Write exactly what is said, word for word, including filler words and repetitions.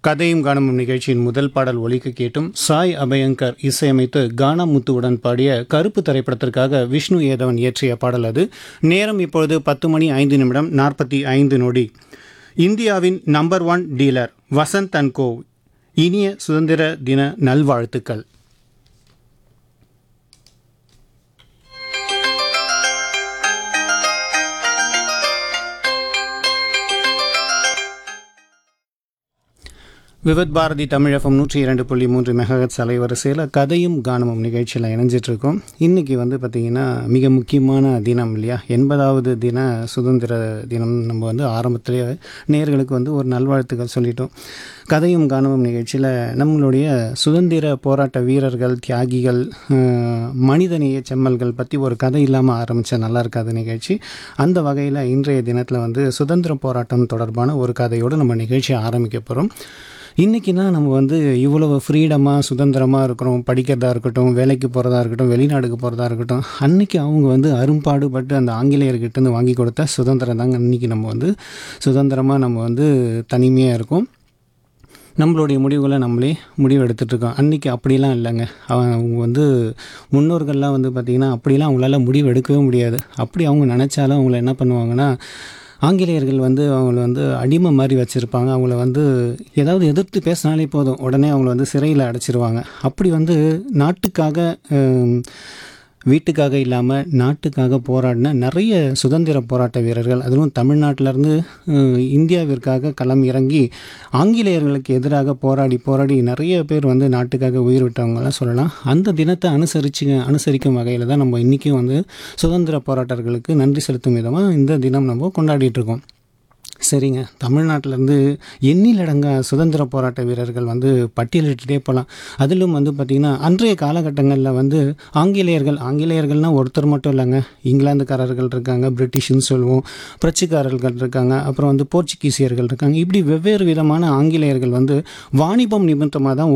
கதையும் கானமும் நிகழ்ச்சியின் முதல் பாடல் ஒலிக்க கேட்டும் சாய் அபயங்கர் இசையமைத்து கானா முத்துவுடன் பாடிய கருப்பு திரைப்படத்திற்காக விஷ்ணு ஏதவன் இயற்றிய பாடல் அது. நேரம் இப்பொழுது பத்து மணி ஐந்து நிமிடம் நாற்பத்தி ஐந்து நொடி. இந்தியாவின் number one dealer Vasanth and கோ இனிய சுதந்திர தின நல்வாழ்த்துக்கள். விவத் பாரதி தமிழ் எஃப்எம் நூற்றி இரண்டு புள்ளி மூன்று மெகாஹெர்ட்ஸ் அலைவரிசையில் கதையும் கானமும் நிகழ்ச்சியில் இணைஞ்சிட்ருக்கோம். இன்றைக்கி வந்து பார்த்திங்கன்னா மிக முக்கியமான தினம் இல்லையா, எண்பதாவது தின சுதந்திர தினம். நம்ம வந்து ஆரம்பத்திலே நேயர்களுக்கு வந்து ஒரு நல்வாழ்த்துக்கள் சொல்லிட்டோம். கதையும் கானமும் நிகழ்ச்சியில் நம்மளுடைய சுதந்திர போராட்ட வீரர்கள், தியாகிகள், மனிதநேய செம்மல்கள் பற்றி ஒரு கதை இல்லாமல் ஆரம்பித்த நல்லா இருக்காது நிகழ்ச்சி. அந்த வகையில் இன்றைய தினத்தில் வந்து சுதந்திர போராட்டம் தொடர்பான ஒரு கதையோடு நம்ம நிகழ்ச்சியை ஆரம்பிக்க போகிறோம். இன்றைக்கினா நம்ம வந்து இவ்வளவு ஃப்ரீடமாக சுதந்திரமாக இருக்கிறோம். படிக்கிறதா இருக்கட்டும், வேலைக்கு போகிறதா இருக்கட்டும், வெளிநாடுக்கு போகிறதா இருக்கட்டும், அன்றைக்கி அவங்க வந்து அரும்பாடுபட்டு அந்த ஆங்கிலேயர்கிட்டேருந்து வாங்கி கொடுத்த சுதந்திரம் தாங்க இன்றைக்கி நம்ம வந்து சுதந்திரமாக நம்ம வந்து தனிமையாக இருக்கோம். நம்மளுடைய முடிவுகளை நம்மளே முடிவு எடுத்துகிட்ருக்கோம். அன்றைக்கி அப்படிலாம் இல்லைங்க. அவங்க வந்து முன்னோர்கள்லாம் வந்து பார்த்திங்கன்னா அப்படிலாம் அவங்களால முடிவு எடுக்கவே முடியாது. அப்படி அவங்க நினச்சாலும் அவங்கள என்ன பண்ணுவாங்கன்னா, ஆங்கிலேயர்கள் வந்து அவங்கள வந்து அடிமை மாதிரி வச்சுருப்பாங்க. அவங்கள வந்து ஏதாவது எதிர்த்து பேசினாலே போதும், உடனே அவங்கள வந்து சிறையில் அடைச்சிருவாங்க. அப்படி வந்து நாட்டுக்காக, வீட்டுக்காக இல்லாமல் நாட்டுக்காக போராடின நிறைய சுதந்திர போராட்ட வீரர்கள், அதுவும் தமிழ்நாட்டிலேருந்து இந்தியாவிற்காக களம் இறங்கி ஆங்கிலேயர்களுக்கு எதிராக போராடி போராடி நிறைய பேர் வந்து நாட்டுக்காக உயிர் விட்டவங்களாம் சொல்லலாம். அந்த தினத்தை அனுசரிச்சு அனுசரிக்கும் வகையில் தான் நம்ம இன்றைக்கும் வந்து சுதந்திர போராட்டர்களுக்கு நன்றி செலுத்தும் விதமாக இந்த தினம் நம்ம கொண்டாடிட்டுருக்கோம். சரிங்க, தமிழ்நாட்டிலேருந்து எண்ணிலடங்கா சுதந்திர போராட்ட வீரர்கள் வந்து பட்டியலிட்டுட்டே போகலாம். அதிலும் வந்து பார்த்திங்கன்னா அன்றைய காலகட்டங்களில் வந்து ஆங்கிலேயர்கள் ஆங்கிலேயர்கள்னால் ஒருத்தர் மட்டும் இல்லைங்க. இங்கிலாந்துக்காரர்கள் இருக்காங்க, பிரிட்டிஷ்னு சொல்லுவோம், பிரெஞ்சுக்காரர்கள் இருக்காங்க, அப்புறம் வந்து போர்ச்சுகீசியர்கள் இருக்காங்க. இப்படி வெவ்வேறு விதமான ஆங்கிலேயர்கள் வந்து வாணிபம் நிமித்தமாக தான்